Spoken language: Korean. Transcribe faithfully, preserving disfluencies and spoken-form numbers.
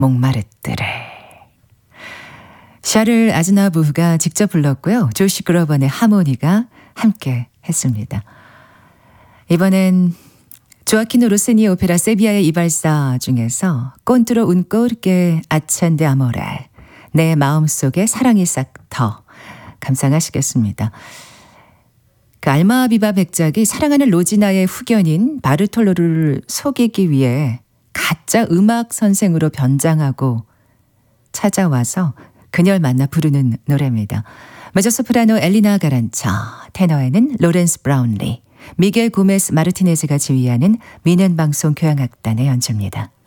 목마르뜨레. 샤를 아즈나부가 직접 불렀고요. 조시 그로번의 하모니가 함께 했습니다. 이번엔 조아키노 로시니 오페라 세비야의 이발사 중에서 콘트로 un corque accende amore, 내 마음속에 사랑이 싹 터 감상하시겠습니다. 그 알마비바 백작이 사랑하는 로지나의 후견인 바르톨로를 속이기 위해 가짜 음악 선생으로 변장하고 찾아와서 그녀를 만나 부르는 노래입니다. 메조소프라노 엘리나 가란차, 테너에는 로렌스 브라운리, 미겔 고메스 마르티네즈가 지휘하는 미넨 방송 교향악단의 연주입니다.